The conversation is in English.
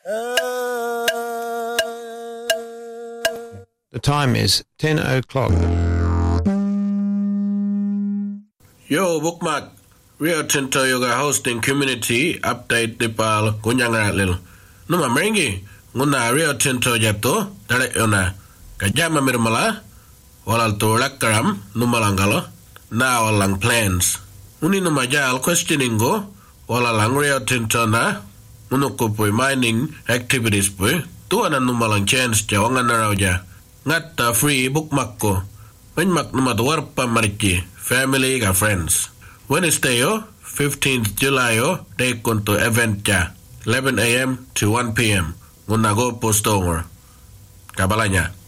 The time is 10 o'clock. Yo, bookmark. Rio Tinto Yoga hosting community update di pal kunyang lil. Numa merengi nguna Rio Tinto jato dale yona. Kajama mirmala walal tulak karam numalangalo na walang plans. Uni numa jal questioning go walalang Rio Tinto na unukupui mining activities pui tuana numalang chance jawangan naraja. Ngatta free bookmark ko. Benmak numa warpa marichi family ka friends. Wednesday 15th July day kunto event ja 11 a.m. to 1 p.m. Ngunago postongor. Kabalanya.